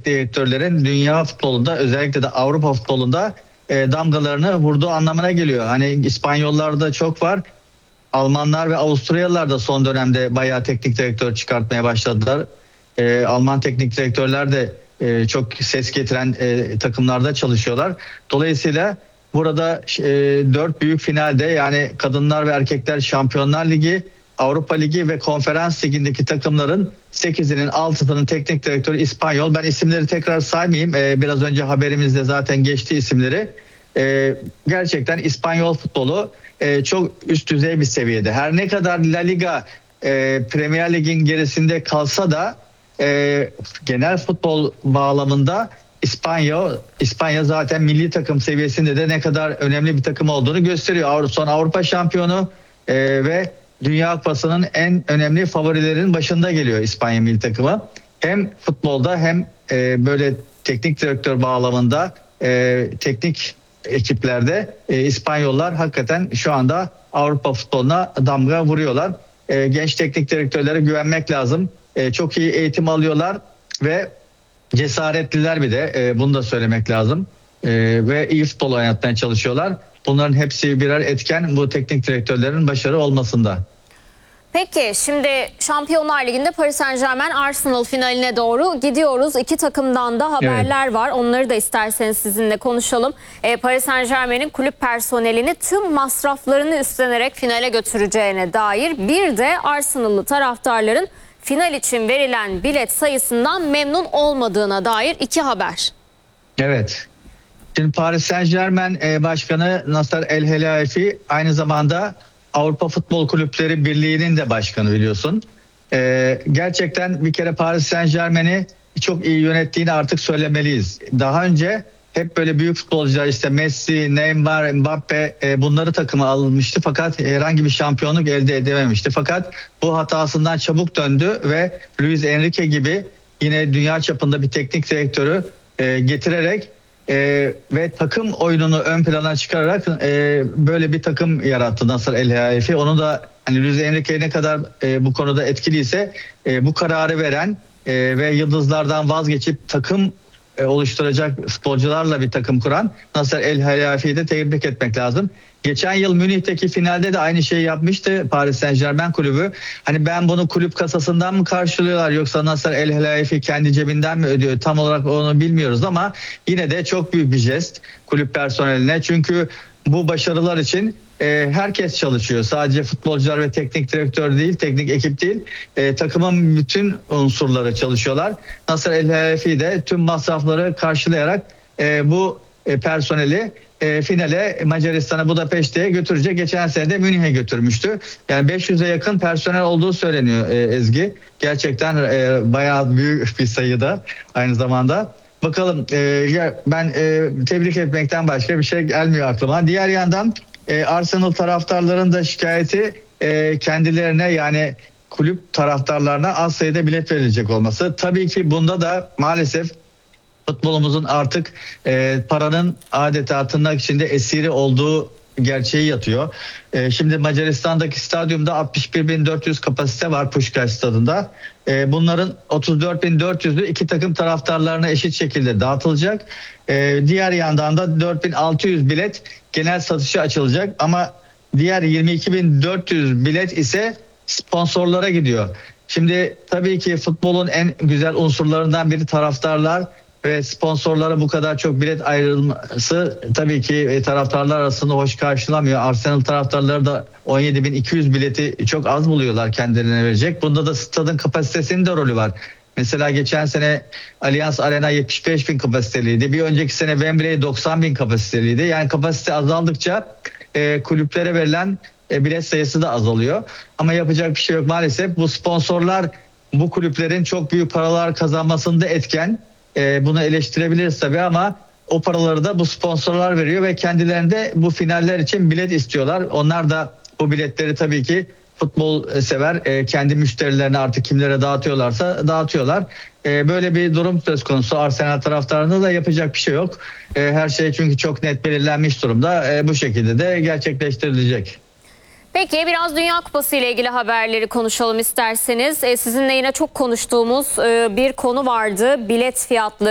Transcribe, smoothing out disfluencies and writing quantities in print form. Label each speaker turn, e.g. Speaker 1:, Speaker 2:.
Speaker 1: teknik direktörlerin dünya futbolunda, özellikle de Avrupa futbolunda damgalarını vurduğu anlamına geliyor. Hani İspanyollarda çok var. Almanlar ve Avusturyalılar da son dönemde bayağı teknik direktör çıkartmaya başladılar. Alman teknik direktörler de çok ses getiren takımlarda çalışıyorlar. Dolayısıyla burada 4 büyük finalde, yani Kadınlar ve Erkekler Şampiyonlar Ligi, Avrupa Ligi ve Konferans Ligi'ndeki takımların 8'inin 6'sının teknik direktörü İspanyol. Ben isimleri tekrar saymayayım. Biraz önce haberimizde zaten geçti isimleri. Gerçekten İspanyol futbolu çok üst düzey bir seviyede. Her ne kadar La Liga Premier Lig'in gerisinde kalsa da genel futbol bağlamında İspanya zaten milli takım seviyesinde de ne kadar önemli bir takım olduğunu gösteriyor. Son Avrupa şampiyonu ve Dünya Kupası'nın en önemli favorilerin başında geliyor İspanya milli takımı. Hem futbolda hem böyle teknik direktör bağlamında teknik ekiplerde İspanyollar hakikaten şu anda Avrupa futboluna damga vuruyorlar. Genç teknik direktörlere güvenmek lazım. Çok iyi eğitim alıyorlar ve cesaretliler, bir de bunu da söylemek lazım. Ve iyi futbol oynatmaya çalışıyorlar. Bunların hepsi birer etken bu teknik direktörlerin başarı olmasında.
Speaker 2: Peki şimdi Şampiyonlar Ligi'nde Paris Saint-Germain Arsenal finaline doğru gidiyoruz. İki takımdan da haberler var. Onları da isterseniz sizinle konuşalım. Paris Saint-Germain'in kulüp personelini tüm masraflarını üstlenerek finale götüreceğine dair, bir de Arsenal'lı taraftarların final için verilen bilet sayısından memnun olmadığına dair iki haber.
Speaker 1: Evet. Şimdi Paris Saint-Germain Başkanı Nasser El-Helaifi aynı zamanda Avrupa Futbol Kulüpleri Birliği'nin de başkanı, biliyorsun. Gerçekten bir kere Paris Saint-Germain'i çok iyi yönettiğini artık söylemeliyiz. Daha önce hep böyle büyük futbolcular, işte Messi, Neymar, Mbappe, bunları takıma alınmıştı fakat herhangi bir şampiyonluk elde edememişti. Fakat bu hatasından çabuk döndü ve Luis Enrique gibi yine dünya çapında bir teknik direktörü getirerek ve takım oyununu ön plana çıkararak böyle bir takım yarattı Nasser El-Helaifi. Onu da hani Luis Enrique ne kadar bu konuda etkiliyse bu kararı veren ve yıldızlardan vazgeçip takım oluşturacak futbolcularla bir takım kuran Nasser El-Helaifi'yi de tebrik etmek lazım. Geçen yıl Münih'teki finalde de aynı şeyi yapmıştı Paris Saint-Germain kulübü. Hani ben bunu kulüp kasasından mı karşılıyorlar yoksa Nasser El-Helaifi kendi cebinden mi ödüyor? Tam olarak onu bilmiyoruz ama yine de çok büyük bir jest kulüp personeline. Çünkü bu başarılar için herkes çalışıyor. Sadece futbolcular ve teknik direktör değil, teknik ekip değil. Takımın bütün unsurları çalışıyorlar. Nasser El-Helaifi de tüm masrafları karşılayarak bu personeli finale Macaristan'a, Budapeşte'ye götürecek. Geçen sene de Münih'e götürmüştü. Yani 500'e yakın personel olduğu söyleniyor Ezgi. Gerçekten bayağı büyük bir sayıda aynı zamanda. Bakalım, ben tebrik etmekten başka bir şey gelmiyor aklıma. Diğer yandan Arsenal taraftarların da şikayeti kendilerine, yani kulüp taraftarlarına az sayıda bilet verilecek olması. Tabii ki bunda da maalesef futbolumuzun artık paranın adeta tırnak içinde esiri olduğu gerçeği yatıyor. Şimdi Macaristan'daki stadyumda 61.400 kapasite var, Puskás stadında. Bunların 34.400'ü iki takım taraftarlarına eşit şekilde dağıtılacak. Diğer yandan da 4.600 bilet genel satışa açılacak ama diğer 22.400 bilet ise sponsorlara gidiyor. Şimdi tabii ki futbolun en güzel unsurlarından biri taraftarlar ve sponsorlara bu kadar çok bilet ayrılması tabii ki taraftarlar arasında hoş karşılamıyor. Arsenal taraftarları da 17.200 bileti çok az buluyorlar kendilerine verecek. Bunda da stadın kapasitesinin de rolü var. Mesela geçen sene Allianz Arena 75.000 kapasiteliydi. Bir önceki sene Wembley 90.000 kapasiteliydi. Yani kapasite azaldıkça kulüplere verilen bilet sayısı da azalıyor. Ama yapacak bir şey yok maalesef. Bu sponsorlar bu kulüplerin çok büyük paralar kazanmasında etken. Bunu eleştirebiliriz tabii ama o paraları da bu sponsorlar veriyor ve kendilerinde bu finaller için bilet istiyorlar. Onlar da bu biletleri tabii ki futbol sever kendi müşterilerine artık kimlere dağıtıyorlarsa dağıtıyorlar. Böyle bir durum söz konusu. Arsenal taraftarında da yapacak bir şey yok. Her şey çünkü çok net belirlenmiş durumda. Bu şekilde de gerçekleştirilecek.
Speaker 2: Peki biraz Dünya Kupası ile ilgili haberleri konuşalım isterseniz. Sizinle yine çok konuştuğumuz bir konu vardı. Bilet fiyatları.